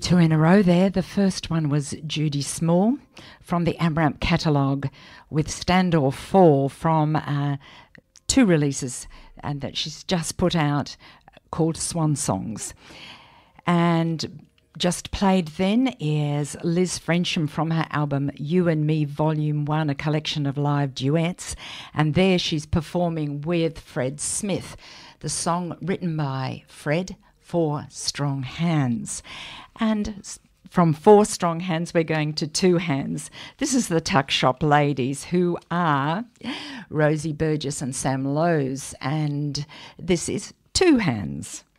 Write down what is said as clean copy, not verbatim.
Two in a row there. The first one was Judy Small from the AMRAMP catalogue, with Standoff 4 from two releases and that she's just put out called Swan Songs. And just played then is Liz Frensham from her album You and Me Volume 1, a collection of live duets. And there she's performing with Fred Smith, the song written by Fred, Four Strong Hands. And from Four Strong Hands, we're going to Two Hands. This is the Tuck Shop Ladies, who are Rosie Burgess and Sam Lowe's. And this is Two Hands.